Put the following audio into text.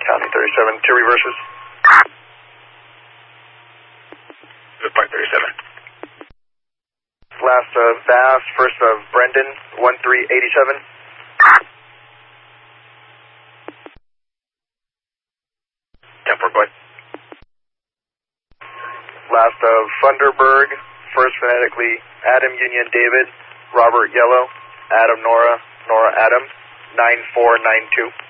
County 37, 2 reverses. Good point, 37. Last of Vass, first of Brendan, 1387. Temper, go ahead. Last of Funderburg, first phonetically Adam Union David, Robert Yellow, Adam Nora, Nora Adam, 9492.